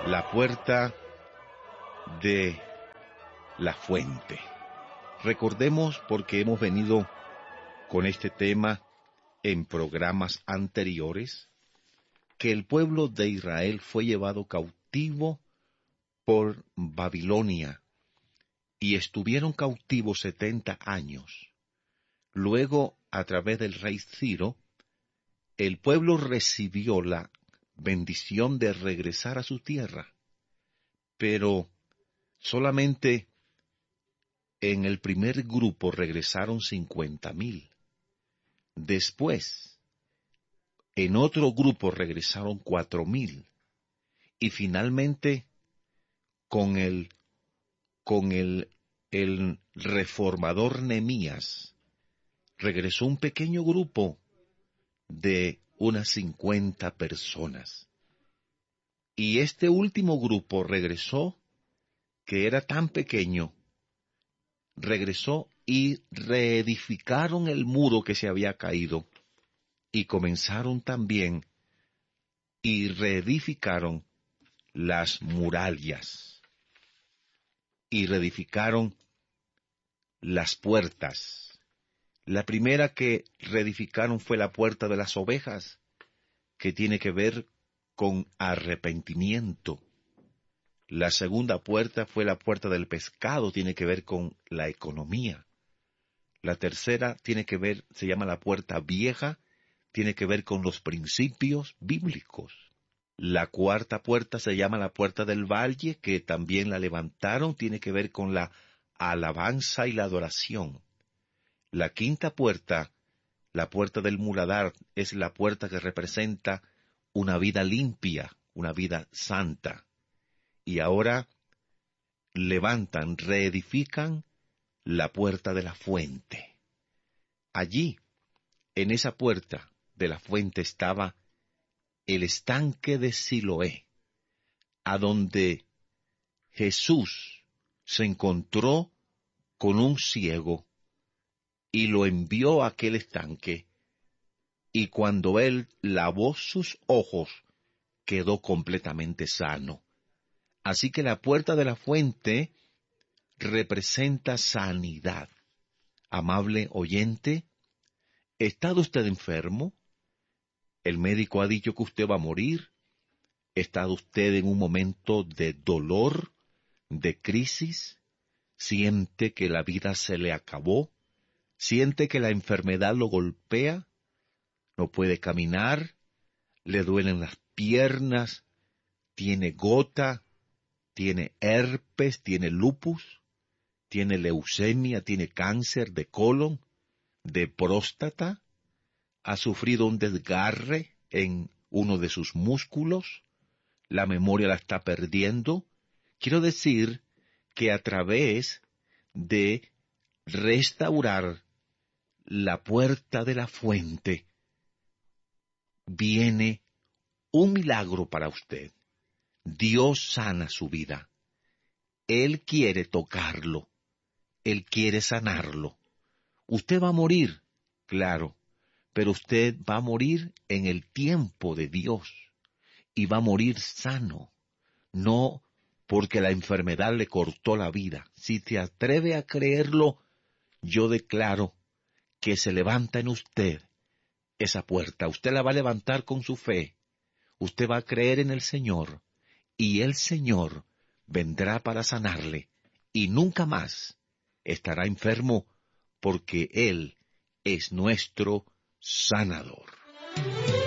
la puerta de la fuente. Recordemos, porque hemos venido con este tema en programas anteriores, que el pueblo de Israel fue llevado cautivo por Babilonia y estuvieron cautivos 70 años. Luego, a través del rey Ciro, el pueblo recibió la bendición de regresar a su tierra, pero solamente en el primer grupo regresaron 50,000. Después, en otro grupo regresaron 4,000. Y finalmente, con el reformador Nehemías, regresó un pequeño grupo de unas 50 personas. Y este último grupo regresó, que era tan pequeño, regresó y reedificaron el muro que se había caído, y comenzaron también y reedificaron las murallas, y reedificaron las puertas. La primera que reedificaron fue la puerta de las ovejas, que tiene que ver con arrepentimiento. La segunda puerta fue la puerta del pescado, tiene que ver con la economía. La tercera tiene que ver, se llama la puerta vieja, tiene que ver con los principios bíblicos. La cuarta puerta se llama la puerta del valle, que también la levantaron, tiene que ver con la alabanza y la adoración. La quinta puerta, la puerta del muladar, es la puerta que representa una vida limpia, una vida santa. Y ahora levantan, reedifican la puerta de la fuente. Allí, en esa puerta de la fuente, estaba el estanque de Siloé, a donde Jesús se encontró con un ciego y lo envió a aquel estanque, y cuando él lavó sus ojos, quedó completamente sano. Así que la puerta de la fuente representa sanidad. Amable oyente, ¿está usted enfermo? ¿El médico ha dicho que usted va a morir? ¿Está usted en un momento de dolor, de crisis? ¿Siente que la vida se le acabó? ¿Siente que la enfermedad lo golpea? ¿No puede caminar? ¿Le duelen las piernas? ¿Tiene gota? ¿Tiene herpes? ¿Tiene lupus? ¿Tiene leucemia? ¿Tiene cáncer de colon? ¿De próstata? ¿Ha sufrido un desgarre en uno de sus músculos? ¿La memoria la está perdiendo? Quiero decir que a través de restaurar la puerta de la fuente, viene un milagro para usted. Dios sana su vida. Él quiere tocarlo. Él quiere sanarlo. Usted va a morir, claro, pero usted va a morir en el tiempo de Dios. Y va a morir sano. No porque la enfermedad le cortó la vida. Si te atreve a creerlo, yo declaro que se levanta en usted esa puerta. Usted la va a levantar con su fe. Usted va a creer en el Señor, y el Señor vendrá para sanarle, y nunca más estará enfermo, porque Él es nuestro sanador.